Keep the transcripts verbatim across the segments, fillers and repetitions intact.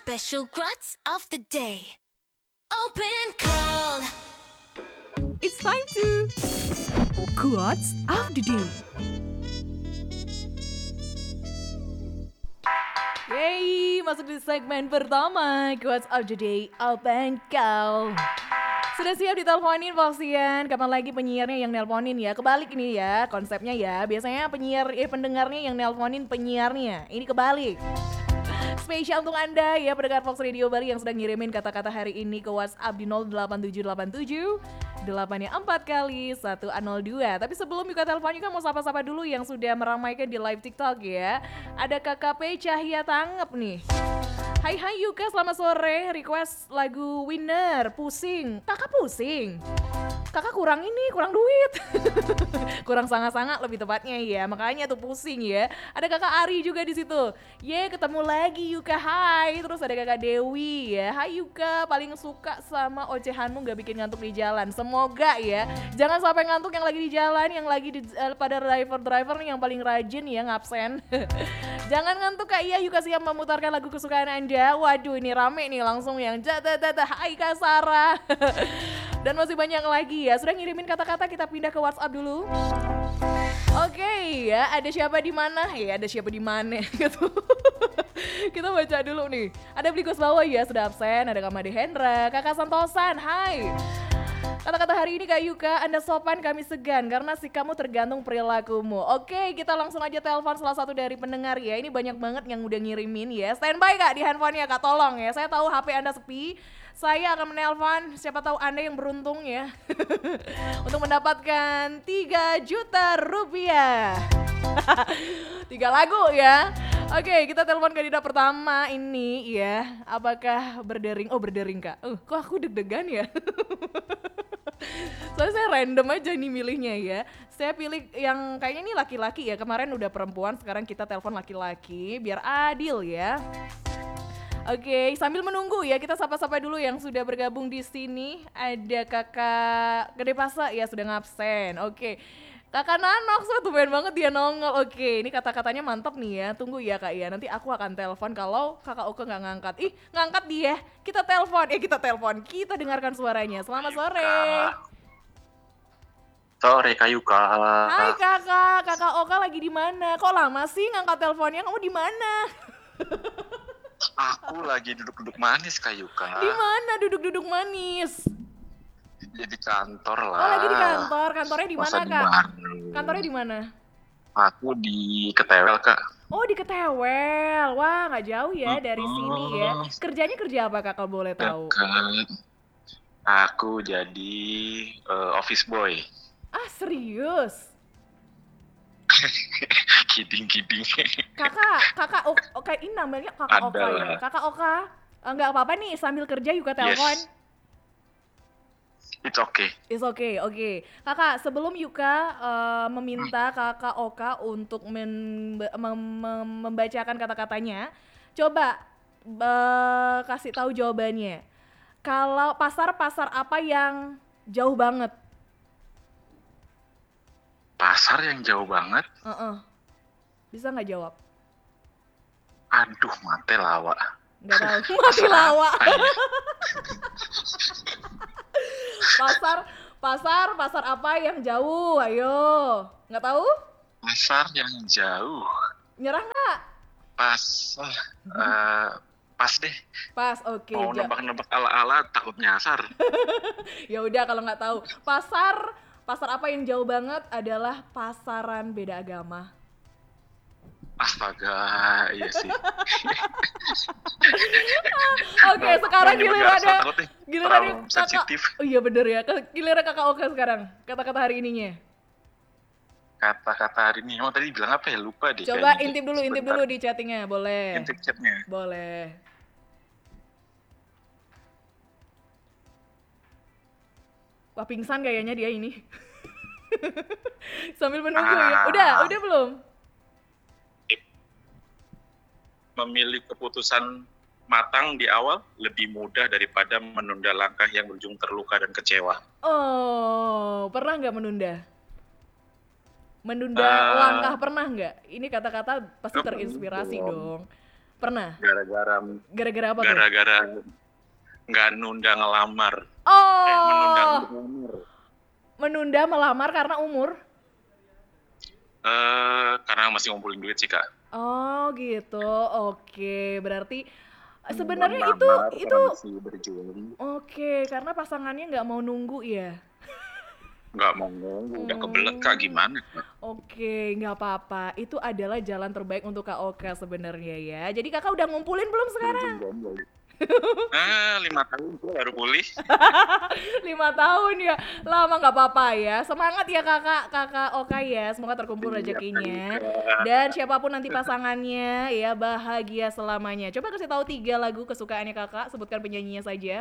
Special quotes of the day. Open call. It's time to Quotes of the Day. Yeay, masuk di segmen pertama Quotes of the Day, Open Call. Sudah siap diteleponin Foxian? Kapan lagi penyiarnya yang nelponin ya? Kebalik ini ya konsepnya ya. Biasanya penyiar eh, pendengarnya yang nelponin penyiarnya. Ini kebalik. Spesial untuk Anda ya pendengar Fox Radio Bali yang sedang ngirimin kata-kata hari ini ke WhatsApp di nol delapan tujuh delapan tujuh delapan empat kali satu nol dua. Tapi sebelum buka telepon juga mau sapa-sapa dulu yang sudah meramaikan di live TikTok ya. Ada K K P Cahya Tangep nih. Hai hai Yuka, selamat sore. Request lagu Winner, Pusing. Kakak pusing? Kakak kurang ini, kurang duit. Kurang sangat-sangat lebih tepatnya ya. Makanya tuh pusing ya. Ada Kakak Ari juga di situ. Ye, ketemu lagi Yuka. Hai. Terus ada Kakak Dewi ya. Hai Yuka, paling suka sama ocehanmu gak bikin ngantuk di jalan. Semoga ya. Jangan sampai ngantuk yang lagi di jalan, yang lagi di, uh, pada driver-driver nih yang paling rajin ya ngabsen. Jangan ngantuk Kak. Iya, Yuka siap memutarkan lagu kesukaan Anda. Waduh, ini rame nih langsung yang jatah-jatah. Hai Kak Sarah. Dan masih banyak lagi ya. Sudah ngirimin kata-kata, kita pindah ke WhatsApp dulu. Oke okay, ya, ada siapa di mana? Ya, ada siapa di mana gitu. Kita baca dulu nih. Ada Blikos Bawah ya, sudah absen. Ada Kamade Hendra, Kakak Santosan. Hai. Kata-kata hari ini Kak Yuka, Anda sopan kami segan karena sikapmu tergantung perilakumu. Oke, kita langsung aja telepon salah satu dari pendengar ya. Ini banyak banget yang udah ngirimin ya. Standby Kak di handphonenya Kak, tolong ya. Saya tahu H P Anda sepi. Saya akan menelpon, siapa tahu Anda yang beruntung ya. Untuk mendapatkan tiga juta rupiah. Tiga lagu ya. Oke, kita telepon kandidat pertama ini ya. Apakah berdering? Oh, berdering Kak. Uh, kok aku deg-degan ya? Soalnya saya random aja nih milihnya ya. Saya pilih yang kayaknya ini laki-laki ya. Kemarin udah perempuan, sekarang kita telepon laki-laki biar adil ya. Oke, sambil menunggu ya kita sapa-sapa dulu yang sudah bergabung di sini. Ada Kakak Gede Pasa ya sudah ngabsen. Oke. Kakak Nanok tuh tumben banget dia nongol. Oke, ini kata-katanya mantap nih ya. Tunggu ya Kak ya. Nanti aku akan telepon kalau Kakak Oke nggak ngangkat. Ih, ngangkat dia. Kita telepon. Eh, kita telepon. Kita dengarkan suaranya. Selamat sore. Sore Kak Yuka. Hai Kakak. Kakak Oka lagi di mana? Kok lama sih ngangkat teleponnya? Kamu di mana? Aku lagi duduk-duduk manis Kak Yuka. Di mana duduk-duduk manis? Ya di kantor lah. Oh, lagi di kantor. Kantornya di mana, Kak? Kantornya di mana? Aku di Ketewel, Kak. Oh, di Ketewel. Wah, nggak jauh ya dari sini ya. Kerjanya kerja apa, Kak, kalau boleh tahu? Dekat. Aku jadi uh, office boy. Ah, serius? Kidding-kidding. Kakak, Kakak Oka, ini namanya Kakak Oka ya? Kakak Oka, nggak apa-apa nih sambil kerja juga telepon. Yes. It's okay. It's okay, oke. Okay. Kakak, sebelum Yuka uh, meminta Kakak Oka untuk men- mem- mem- membacakan kata-katanya, coba uh, kasih tahu jawabannya. Kalau pasar-pasar apa yang jauh banget? Pasar yang jauh banget? Uh-uh. Bisa nggak jawab? Aduh, mate lawa. Nggak tahu, mati lawa. Pasar, pasar, pasar apa yang jauh? Ayo, nggak tahu? Pasar yang jauh. Nyerah nggak? Pasar, uh, pas deh. Pas, oke. Okay. Mau ja- nebak-nebak ala-ala takut nyasar. Ya udah kalau nggak tahu. Pasar, pasar apa yang jauh banget adalah pasaran beda agama. Astaga, iya sih. Oke, sekarang giliran ada giliran Kakak. Sensitif. Oh iya bener ya, giliran Kakak Oka sekarang. Kata-kata hari ininya. Kata-kata hari ini, emang tadi bilang apa ya? Lupa deh. Coba intip dulu, intip dulu di chattingnya, boleh. Intip chatnya. Boleh. Wah, pingsan kayaknya dia ini. Sambil menunggu ah. ya. Udah, udah belum? Memilih keputusan matang di awal lebih mudah daripada menunda langkah yang berujung terluka dan kecewa. Oh, pernah nggak menunda? Menunda uh, langkah pernah nggak? Ini kata-kata pasti terinspirasi dong. Pernah? gara-gara Gara-gara apa tuh? gara-gara nggak nunda ngelamar. Eh, menunda Oh, ngelamar. menunda melamar karena umur? Eh, karena masih ngumpulin duit sih, Kak. Oh gitu, oke. Berarti eh, sebenarnya itu Melamar itu karena masih berjuang. oke karena pasangannya nggak mau nunggu ya. Nggak mau nunggu, udah kebelet, Kak. Hmm, Gimana, Kak? oke, nggak apa-apa. Itu adalah jalan terbaik untuk Kak Oka sebenarnya ya. Jadi kakak udah ngumpulin belum sekarang? Berjuang jomblo. Ah, lima tahun tuh baru pulih. Lima tahun ya, lama nggak apa-apa ya. Semangat ya kakak, kakak Oka ya. Semoga terkumpul Iya, rezekinya. Kak. Dan siapapun nanti pasangannya ya bahagia selamanya. Coba kasih tahu tiga lagu kesukaannya kakak. Sebutkan penyanyinya saja.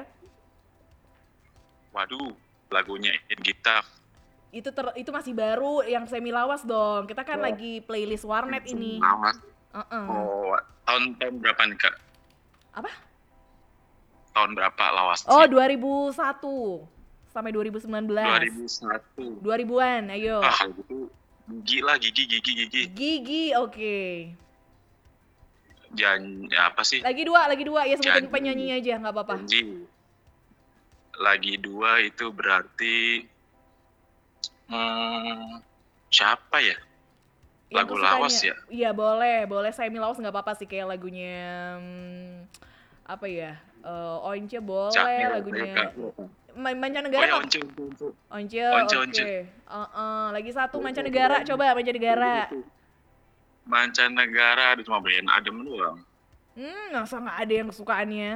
Waduh, lagunya In Gitar. Itu ter, itu masih baru yang semi lawas dong. Kita kan Oh, lagi playlist warnet ini. Lawas. Heeh. Oh, tahun tahun berapa nih, Kak? Apa? Tahun berapa Oh, lawasnya? dua ribu satu sampai dua ribu sembilan belas. dua ribu satu. dua ribuan, ayo. Ah, kalau gitu gigi lah, gigi, gigi, gigi. Gigi, oke. Jan, ya apa sih? Lagi dua, lagi dua. Ya sebutin Janji. penyanyinya aja, nggak apa-apa. Janji. Lagi dua itu berarti hmm, siapa ya? Yang Lagu kesukaannya. lawas ya? Iya boleh, boleh. Semi lawas nggak apa-apa sih kayak lagunya hmm, apa ya? Eh, Once boleh, Cakil, lagunya Kak. Ma- Oh mancanegara. ya, Kak? Once, Once, Once. Once, Once, oke. Once. Uh-uh. Lagi satu mancanegara, coba mancanegara. Mancanegara, itu cuma Brian Adam doang. Hmm, masa nggak ada yang kesukaannya?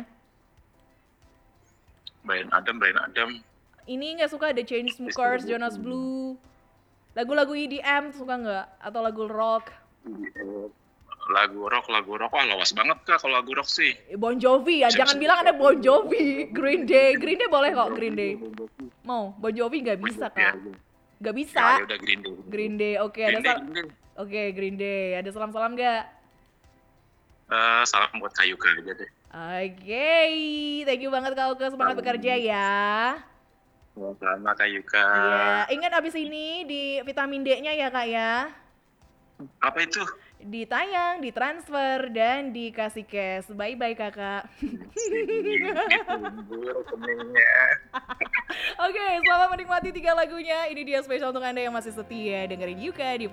Brian Adam, Brian Adam. Ini nggak suka ada Chainsmokers, Jonas Blue. Lagu-lagu E D M suka nggak? Atau lagu rock? Lagu rock, lagu rock, wah lawas banget, Kak, kalau lagu rock sih. Bon Jovi ya, jangan bilang ada Bon Jovi. Green Day, Green Day boleh kok, Green Day. Mau? Bon Jovi nggak bisa kak, nggak bisa. Ya, udah Green Day. Green Day, oke ada Green Day, sal- Green Day. oke Green Day, ada salam-salam nggak? Eh, salam buat Kayu Kak aja deh. Oke, thank you banget Kak Oke, semangat bekerja ya. Sama Kayu Iya, Kak. ingat abis ini di vitamin D-nya ya kak ya. Apa itu? Ditayang, ditransfer, dan dikasih cash. Bye-bye kakak. Ditunggu rekeningnya. Oke, selamat menikmati tiga lagunya. Ini dia spesial untuk Anda yang masih setia dengerin Yuka di